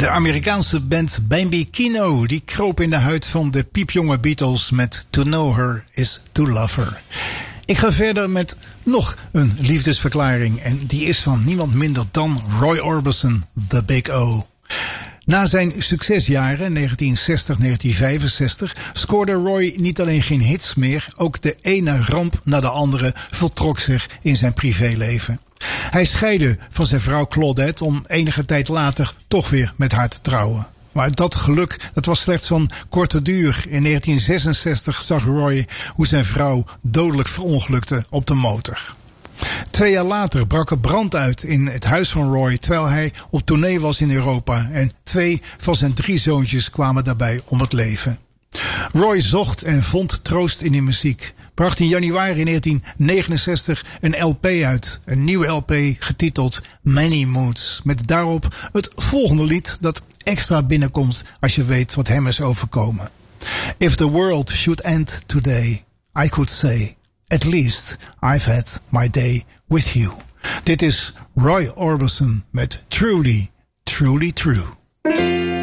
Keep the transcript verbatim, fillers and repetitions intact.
De Amerikaanse band Bambino die kroop in de huid van de piepjonge Beatles met To Know Her is To Love Her. Ik ga verder met nog een liefdesverklaring en die is van niemand minder dan Roy Orbison, The Big O. Na zijn succesjaren negentien zestig tot negentien vijfenzestig scoorde Roy niet alleen geen hits meer, ook de ene ramp na de andere voltrok zich in zijn privéleven. Hij scheidde van zijn vrouw Claudette om enige tijd later toch weer met haar te trouwen. Maar dat geluk, dat was slechts van korte duur. In negentien zesenzestig zag Roy hoe zijn vrouw dodelijk verongelukte op de motor. Twee jaar later brak er brand uit in het huis van Roy terwijl hij op tournee was in Europa. En twee van zijn drie zoontjes kwamen daarbij om het leven. Roy zocht en vond troost in de muziek. Bracht in januari negentien negenenzestig een L P uit. Een nieuwe L P getiteld Many Moods. Met daarop het volgende lied dat extra binnenkomt als je weet wat hem is overkomen. If the world should end today, I could say, at least I've had my day with you. Dit is Roy Orbison met Truly, Truly True.